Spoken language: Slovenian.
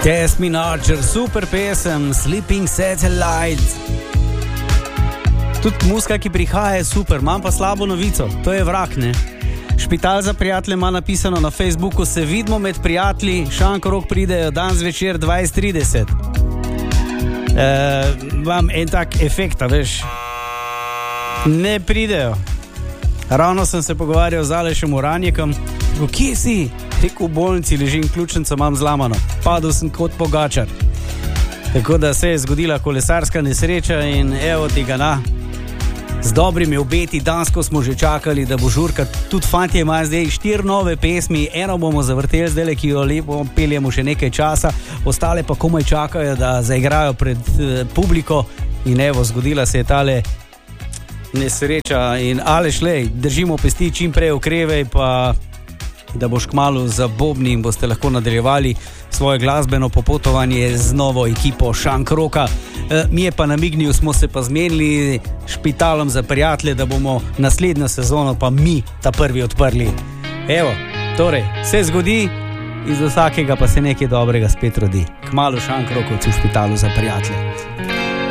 Jasmine Archer, super pesem, Sleeping Satellite. Tudi muzika, ki prihaja, je super, imam pa slabo novico, to je vrak, ne? Špital za prijatelje ima napisano na Facebooku, se vidimo med prijatelji, Šankorok pridejo dan zvečer 20:30. Imam en tak efekt, veš, ne pridejo. Ravno sem se pogovarjal z Alešem Uranjekom, kje si? Rekel, v bolnici ležim, ključnico imam zlamano, padel sem kot pogačar. Tako da se je zgodila kolesarska nesreča in evo tega na. Z dobrimi obeti, dansko smo že čakali, da bo žurka, tudi fantje imajo zdaj 4 nove pesmi, eno bomo zavrteli zdaj, ki jo lepo peljemo še nekaj časa, ostale pa komaj čakajo, da zaigrajo pred publiko in evo, zgodila se je tale nesreča in Aleš, lej, držimo pesti, čim prej okrevej, pa da boš kmalu za bobni in boste lahko nadaljevali svoje glasbeno popotovanje z novo ekipo Šankroka. Mi je pa namignil, smo se pa zmenili Špitalom za prijatelje, da bomo naslednjo sezono pa mi ta prvi odprli. Evo, torej, se zgodi, iz vsakega pa se nekaj dobrega spet rodi. Kmalu Šankrokovci v Špitalu za prijatelje.